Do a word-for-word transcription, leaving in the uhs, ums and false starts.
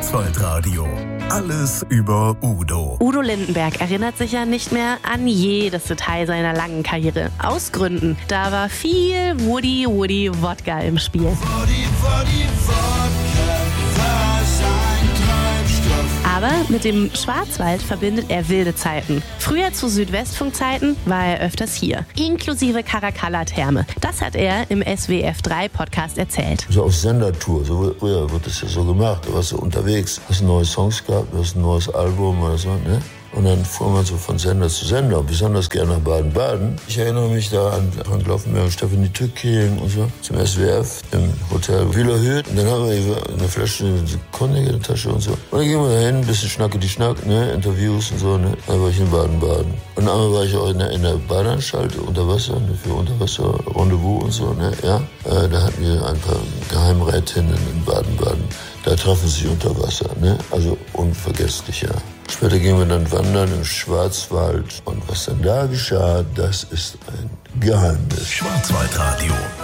Schwarzwaldradio. Alles über Udo. Udo Lindenberg erinnert sich ja nicht mehr an jedes Detail seiner langen Karriere. Aus Gründen. Da war viel Woody Woody Wodka im Spiel. Woody Woody Wodka war sein Treibstoff. Aber mit dem Schwarzwald verbindet er wilde Zeiten. Früher zu Südwestfunk-Zeiten war er öfters hier, inklusive Caracalla-Therme. Das hat er im S W F drei Podcast erzählt. So auf Sendertour, so früher wird das ja so gemacht. Da warst du unterwegs, hast neue Songs gehabt, hast ein neues Album oder so, ne? Und dann fuhr man so von Sender zu Sender, besonders gerne nach Baden-Baden. Ich erinnere mich da an Frank Laufenberg und Stefanie Tücking und so zum S W F im Hotel Wielerhöht. Und dann haben wir eine Flasche Cognac in der Tasche und so. Und dann gehen wir da hin, ein bisschen Schnacke die Schnack, ne, Interviews und so, ne. Dann war ich in Baden-Baden. Und einmal war ich auch in der, in der Badeanstalt unter Wasser, ne, für Unterwasser-Rendezvous und so, ne, ja. Äh, da hatten wir ein paar Geheimrätinnen in Baden-Baden. Da trafen sie sich unter Wasser, ne, also unvergesslich, ja. Später gingen wir dann wandern im Schwarzwald. Und was dann da geschah, das ist ein Geheimnis. Schwarzwaldradio.